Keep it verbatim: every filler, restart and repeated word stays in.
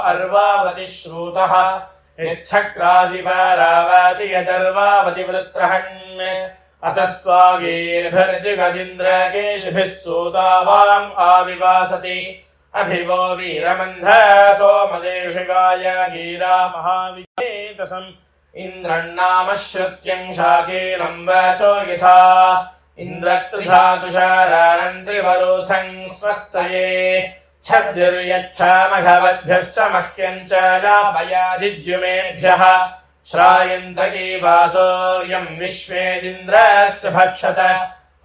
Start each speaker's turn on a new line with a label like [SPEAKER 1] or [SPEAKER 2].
[SPEAKER 1] अर्वावति श्रुतः यच्छक्रासि पारावाति यदर्वावति वृत्रहन् अतस्त्वागीर्भिर्जिगदिन्द्रकेशिभिः सूतावाम् आविवासति अभिवो वीरमन्ध सोमदेशिकाय गीरा महाविजेतसम् इन्द्रन्नामश्रुत्यम् शाकीलम् वाचो यथा इन्द्रत्रिधा तुषाराणम् त्रिवरूथम् स्वस्तये छद्दिर्यच्छामघवद्भ्यश्च मह्यम् च यापयादिद्युमेभ्यः श्रायन्तकी वासोऽयम् विश्वेदिन्द्रस्य भक्षत